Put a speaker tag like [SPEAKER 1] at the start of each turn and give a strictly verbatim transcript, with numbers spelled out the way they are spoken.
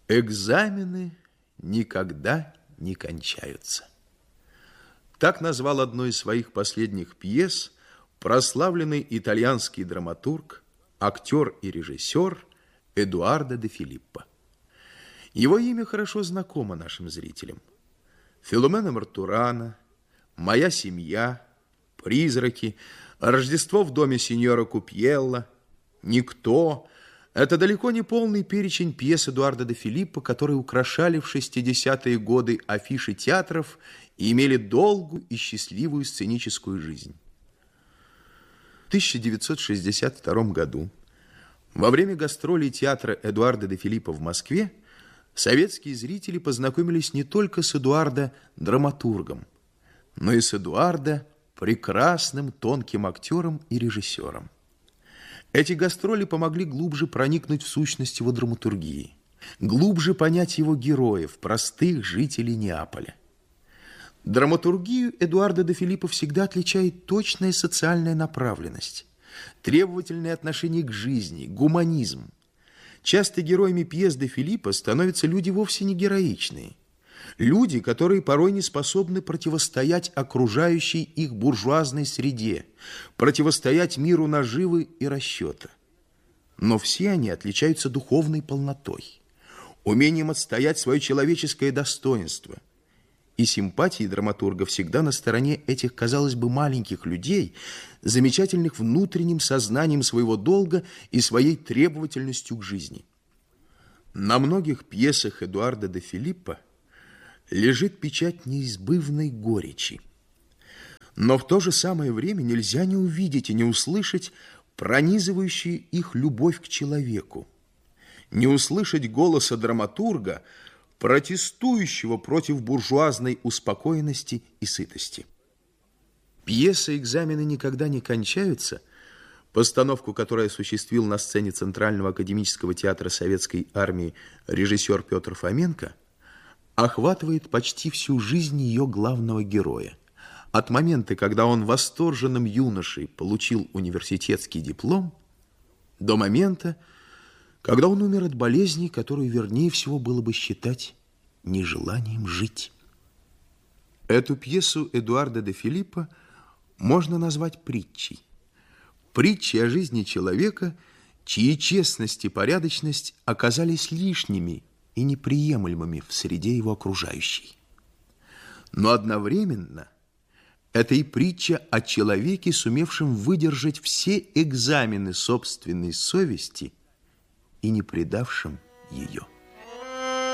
[SPEAKER 1] Экзамены никогда не кончаются. Так назвал одну из своих последних пьес прославленный итальянский драматург, актер и режиссер Эдуардо де Филиппо. Его имя хорошо знакомо нашим зрителям. «Филомена Мартурана», «Моя семья», «Призраки», «Рождество в доме сеньора Купьелло», «Никто». Это далеко не полный перечень пьес Эдуардо де Филиппо, которые украшали в шестидесятые годы афиши театров и имели долгую и счастливую сценическую жизнь. В тысяча девятьсот шестьдесят втором году, во время гастролей театра Эдуардо де Филиппо в Москве, советские зрители познакомились не только с Эдуардо драматургом, но и с Эдуардо прекрасным тонким актером и режиссером. Эти гастроли помогли глубже проникнуть в сущность его драматургии, глубже понять его героев, простых жителей Неаполя. Драматургию Эдуардо де Филиппо всегда отличает точная социальная направленность, требовательное отношение к жизни, гуманизм. Часто героями пьес де Филиппо становятся люди вовсе не героичные. Люди, которые порой не способны противостоять окружающей их буржуазной среде, противостоять миру наживы и расчета. Но все они отличаются духовной полнотой, умением отстоять свое человеческое достоинство. И симпатии драматурга всегда на стороне этих, казалось бы, маленьких людей, замечательных внутренним сознанием своего долга и своей требовательностью к жизни. На многих пьесах Эдуардо де Филиппо лежит печать неизбывной горечи. Но в то же самое время нельзя не увидеть и не услышать пронизывающую их любовь к человеку, не услышать голоса драматурга, протестующего против буржуазной успокоенности и сытости. Пьеса «Экзамены никогда не кончаются», постановку которой осуществил на сцене Центрального академического театра Советской армии режиссер Петр Фоменко, охватывает почти всю жизнь ее главного героя. От момента, когда он восторженным юношей получил университетский диплом, до момента, когда он умер от болезни, которую вернее всего было бы считать нежеланием жить. Эту пьесу Эдуардо де Филиппо можно назвать притчей. Притчей о жизни человека, чьи честность и порядочность оказались лишними и неприемлемыми в среде его окружающей. Но одновременно это и притча о человеке, сумевшем выдержать все экзамены собственной совести и не предавшем ее.